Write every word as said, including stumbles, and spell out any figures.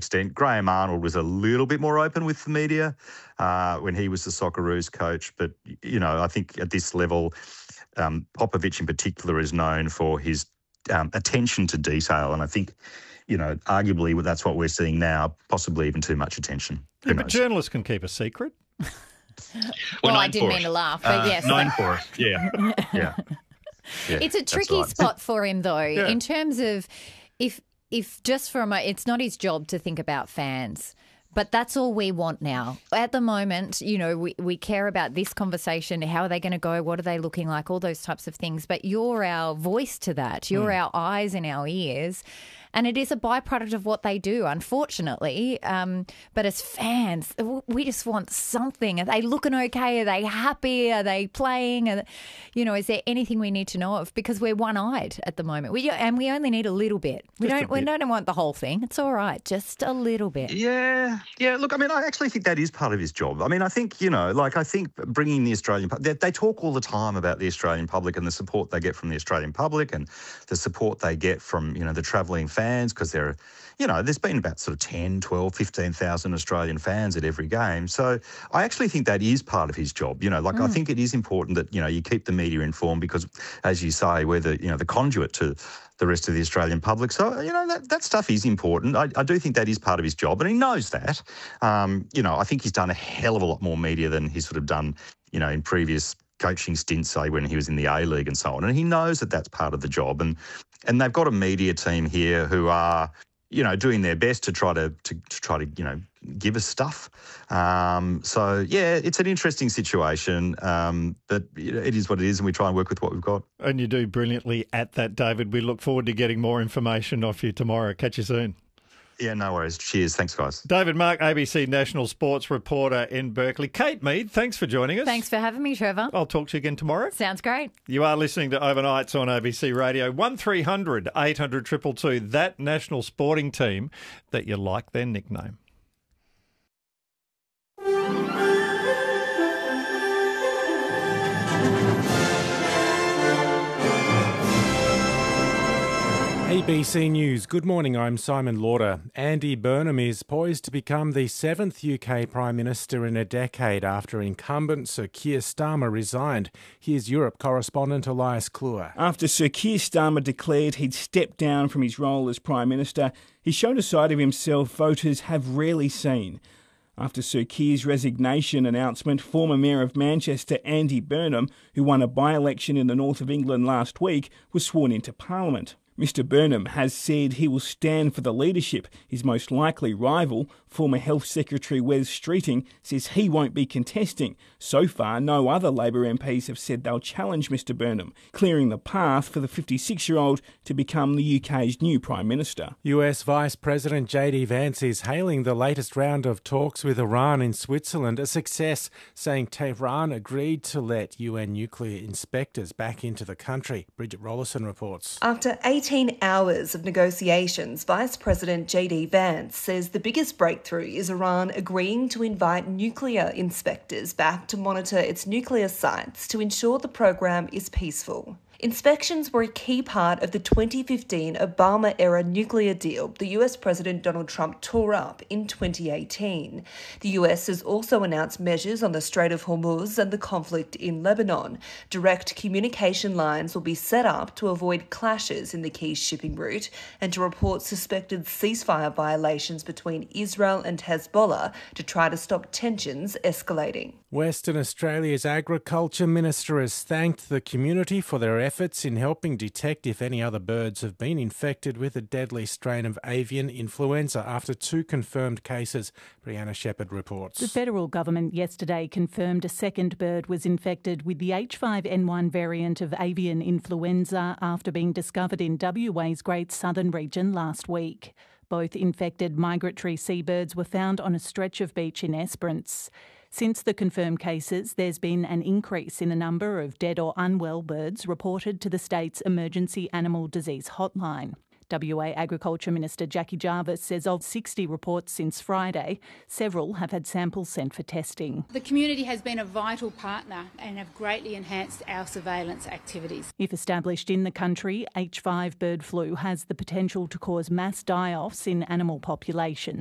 extent. Graham Arnold was a little bit more open with the media uh, when he was the Socceroos coach. But, you know, I think at this level, um, Popovic in particular is known for his um, attention to detail. And I think, you know, arguably that's what we're seeing now, possibly even too much attention. Who Yeah, knows? but journalists can keep a secret. Well, I didn't mean to laugh, but Uh, yes. Known for it, yeah. yeah. Yeah, It's a that's tricky right. spot for him, though, Yeah. in terms of if if just for a moment, it's not his job to think about fans. But that's all we want now. At the moment, you know, we, we care about this conversation. How are they going to go? What are they looking like? All those types of things. But you're our voice to that. You're Mm. our eyes and our ears. And it is a byproduct of what they do, unfortunately. Um, but as fans, we just want something. Are they looking okay? Are they happy? Are they playing? Are, you know, is there anything we need to know of? Because we're one-eyed at the moment. We and we only need a little bit. We Just a don't. We bit. don't want the whole thing. It's all right. Just a little bit. Yeah, yeah. Look, I mean, I actually think that is part of his job. I mean, I think, you know, like I think bringing the Australian public, they, they talk all the time about the Australian public and the support they get from the Australian public and the support they get from, you know, the travelling fans because they're, you know, there's been about sort of ten, twelve, fifteen thousand Australian fans at every game. So I actually think that is part of his job. You know, like I think it is important that, you know, you keep the media informed because, as you say, we're the, you know, the conduit to the rest of the Australian public. So, you know, that, that stuff is important. I, I do think that is part of his job and he knows that. Um, you know, I think he's done a hell of a lot more media than he's sort of done, you know, in previous coaching stints, say, when he was in the A-League and so on. And he knows that that's part of the job. And and they've got a media team here who are, you know, doing their best to try to, to, to try to, you know, give us stuff. Um, so, yeah, it's an interesting situation, um, but it is what it is and we try and work with what we've got. And you do brilliantly at that, David. We look forward to getting more information off you tomorrow. Catch you soon. Yeah, no worries. Cheers. Thanks, guys. David Mark, A B C national sports reporter in Berkeley. Kate Mead, thanks for joining us. Thanks for having me, Trevor. I'll talk to you again tomorrow. Sounds great. You are listening to Overnights on A B C Radio. one three hundred eight hundred two two two, that national sporting team that you like their nickname. A B C News. Good morning, I'm Simon Lauder. Andy Burnham is poised to become the seventh U K Prime Minister in a decade after incumbent Sir Keir Starmer resigned. Here's Europe correspondent Elias Kluwer. After Sir Keir Starmer declared he'd stepped down from his role as Prime Minister, he showed a side of himself voters have rarely seen. After Sir Keir's resignation announcement, former Mayor of Manchester Andy Burnham, who won a by-election in the north of England last week, was sworn into Parliament. Mister Burnham has said he will stand for the leadership. His most likely rival, former Health Secretary Wes Streeting, says he won't be contesting. So far, no other Labor M Ps have said they'll challenge Mister Burnham, clearing the path for the fifty-six-year-old to become the U K's new Prime Minister. U S Vice President J D Vance is hailing the latest round of talks with Iran in Switzerland a success, saying Tehran agreed to let U N nuclear inspectors back into the country. Bridget Rollison reports. After eighteen hours of negotiations, Vice President J D Vance says the biggest breakthrough is Iran agreeing to invite nuclear inspectors back to monitor its nuclear sites to ensure the program is peaceful. Inspections were a key part of the twenty fifteen Obama-era nuclear deal the U S President Donald Trump tore up in twenty eighteen. The U S has also announced measures on the Strait of Hormuz and the conflict in Lebanon. Direct communication lines will be set up to avoid clashes in the key shipping route and to report suspected ceasefire violations between Israel and Hezbollah to try to stop tensions escalating. Western Australia's Agriculture Minister has thanked the community for their efforts in helping detect if any other birds have been infected with a deadly strain of avian influenza after two confirmed cases. Brianna Shepherd reports. The federal government yesterday confirmed a second bird was infected with the H five N one variant of avian influenza after being discovered in W A's Great Southern region last week. Both infected migratory seabirds were found on a stretch of beach in Esperance. Since the confirmed cases, there's been an increase in the number of dead or unwell birds reported to the state's Emergency Animal Disease Hotline. W A Agriculture Minister Jackie Jarvis says of sixty reports since Friday, several have had samples sent for testing. The community has been a vital partner and have greatly enhanced our surveillance activities. If established in the country, H five bird flu has the potential to cause mass die-offs in animal populations.